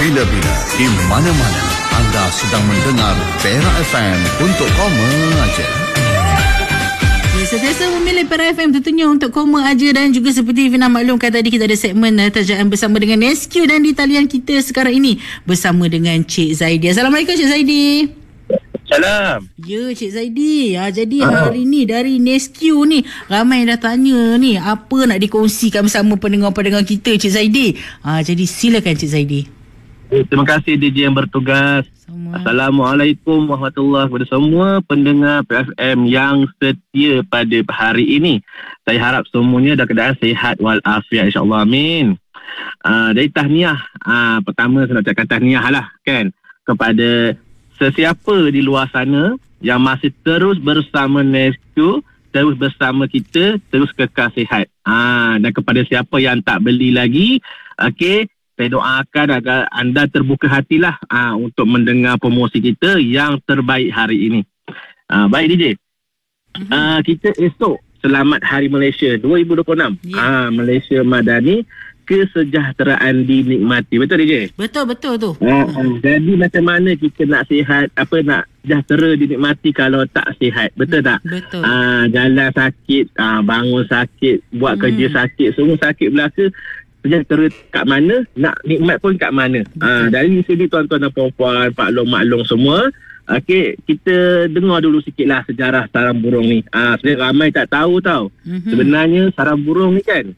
Bila-bila, di mana-mana, anda sedang mendengar Perak FM untuk koma aja. Sentiasa memilih Perak FM tentunya untuk koma aja, dan juga seperti Vina maklumkan tadi, kita ada segmen Terjaan bersama dengan Nescue, dan di talian kita sekarang ini bersama dengan Cik Zaidi. Assalamualaikum Cik Zaidi. Salam. Ya Cik Zaidi, jadi hari ni dari Nescue ni ramai dah tanya ni apa nak dikongsikan bersama pendengar-pendengar kita Cik Zaidi. Jadi silakan Cik Zaidi. Terima kasih DJ yang bertugas. Assalamualaikum warahmatullahi wabarakatuh kepada semua pendengar PFM yang setia pada hari ini. Saya harap semuanya dalam keadaan sihat walafiat, insyaAllah, amin. Dari tahniah, pertama saya nak ucapkan tahniah lah kan kepada sesiapa di luar sana yang masih terus bersama Nescue, terus bersama kita, terus kekal sihat. Dan kepada siapa yang tak beli lagi, okey, saya doakan agar anda terbuka hatilah untuk mendengar promosi kita yang terbaik hari ini. Baik DJ, kita esok Selamat Hari Malaysia 2026. Malaysia Madani, kesejahteraan dinikmati. Betul DJ? Betul tu. Jadi macam mana kita nak sihat, nak sejahtera dinikmati kalau tak sihat? Betul tak? Betul. Jalan sakit, bangun sakit, buat kerja sakit, semua sakit belaka. Sejahtera kat mana, nak nikmat pun kat mana. Dari sini tuan-tuan dan puan-puan, Pak Long, Mak Long semua, okey, kita dengar dulu sikitlah sejarah sarang burung ni. Sebenarnya ramai tak tahu tau. Sebenarnya sarang burung ni kan,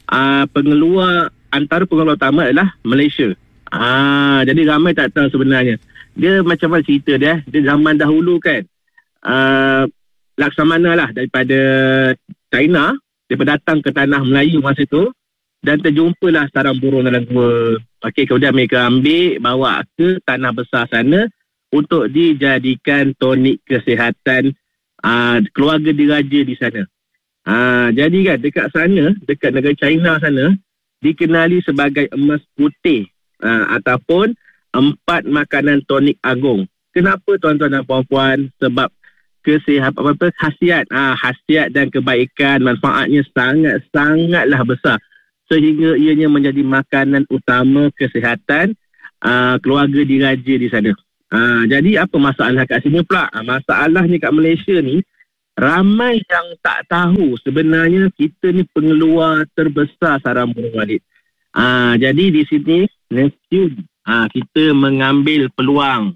antara pengeluar utama adalah Malaysia. Jadi ramai tak tahu sebenarnya. Dia macam mana cerita dia zaman dahulu kan, Laksamana lah daripada China, dia datang ke tanah Melayu masa tu, dan terjumpalah sarang burung dalam gua. Okey, kemudian mereka ambil, bawa ke tanah besar sana untuk dijadikan tonik kesihatan keluarga diraja di sana. Jadi kan dekat sana, dekat negara China sana, dikenali sebagai emas putih ataupun 4 makanan tonik agung. Kenapa tuan-tuan dan puan-puan? Sebab khasiat dan kebaikan, manfaatnya sangatlah besar, sehingga ianya menjadi makanan utama kesihatan keluarga diraja di sana. Jadi apa masalah kat sini pula? Masalahnya kat Malaysia ni, ramai yang tak tahu sebenarnya kita ni pengeluar terbesar sarang burung walit. Jadi di sini Nescue kita mengambil peluang.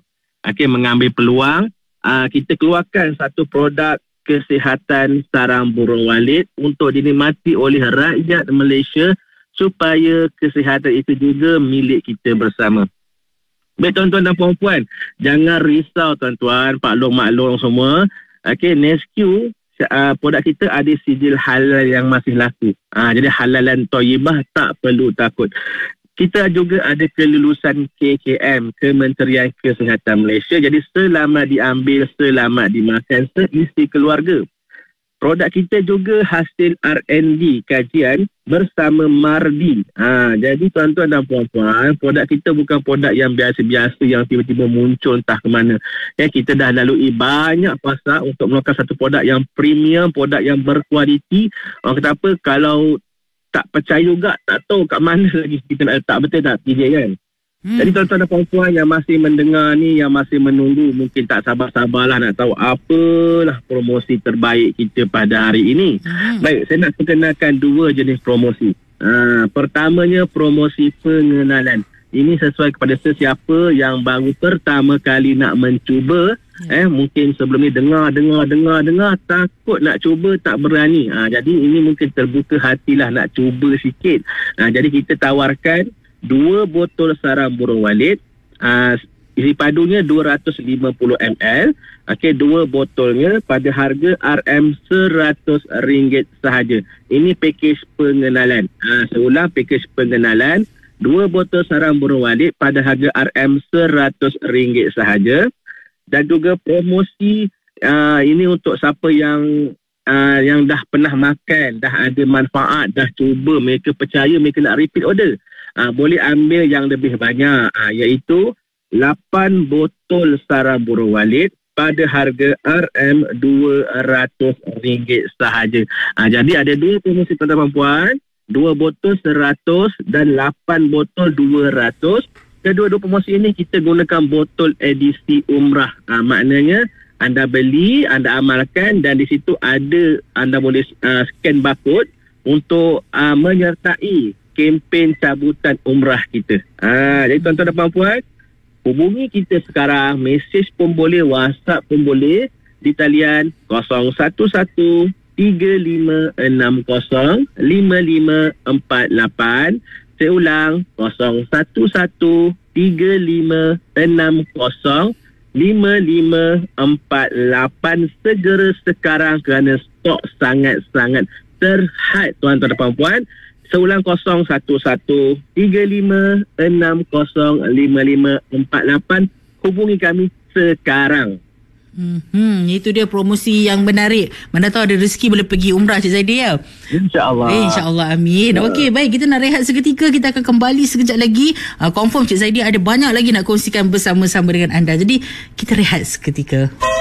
Kita keluarkan satu produk kesihatan sarang burung walit untuk dinikmati oleh rakyat Malaysia, supaya kesihatan itu juga milik kita bersama. Baik tuan-tuan dan puan-puan, jangan risau tuan-tuan, Pak Long, Mak Long semua. Okey, Nescue produk kita ada sijil halal yang masih laku. Jadi halalan thayyibah, tak perlu takut. Kita juga ada kelulusan KKM, Kementerian Kesihatan Malaysia. Jadi selamat diambil, selamat dimakan seisi keluarga. Produk kita juga hasil R&D kajian bersama Mardi. Jadi tuan-tuan dan puan-puan, produk kita bukan produk yang biasa-biasa yang tiba-tiba muncul entah ke mana. Kita dah lalui banyak fasa untuk mengeluarkan satu produk yang premium, produk yang berkualiti. Orang kata apa, kalau tak percaya juga, tak tahu kat mana lagi kita nak letak. Betul tak PJ kan? Jadi tuan-tuan dan puan-puan yang masih mendengar ni, yang masih menunggu, mungkin tak sabar-sabarlah nak tahu apalah promosi terbaik kita pada hari ini. Baik, saya nak perkenalkan 2 jenis promosi. Pertamanya promosi pengenalan. Ini sesuai kepada sesiapa yang baru pertama kali nak mencuba. Mungkin sebelum ni dengar, takut nak cuba, tak berani. Jadi ini mungkin terbuka hatilah nak cuba sikit. Jadi kita tawarkan 2 botol sarang burung walit, isi padunya 250 ml. Okey, 2 botolnya pada harga RM100 sahaja. Ini pakej pengenalan. Seulang, pakej pengenalan, 2 botol sarang burung walit pada harga RM100 sahaja. Dan juga promosi ini untuk siapa yang dah pernah makan, dah ada manfaat, dah cuba, mereka percaya, mereka nak repeat order. Boleh ambil yang lebih banyak, iaitu 8 botol sarang burung walit pada harga RM200 sahaja. Jadi ada 2 promosi tuan-tuan dan puan, 2 botol 100 dan 8 botol 200. kedua-dua promosi ini kita gunakan botol edisi umrah. Maknanya anda beli, anda amalkan dan di situ ada anda boleh scan barcode untuk menyertai kempen cabutan umrah kita. Jadi tuan-tuan dan puan-puan, hubungi kita sekarang, mesej pun boleh, WhatsApp pun boleh di talian 011-3560-5548. Saya ulang, 011-3560-5548. Segera sekarang kerana stok sangat-sangat terhad tuan-tuan dan puan-puan. Saya ulang, 011-3560-5548. Hubungi kami sekarang. Itu dia promosi yang menarik. Mana tahu ada rezeki boleh pergi umrah Cik Zaidi ya. InsyaAllah. InsyaAllah, amin. Okey, baik, kita nak rehat seketika. Kita akan kembali sekejap lagi. Confirm Cik Zaidi ada banyak lagi nak kongsikan bersama-sama dengan anda. Jadi kita rehat seketika.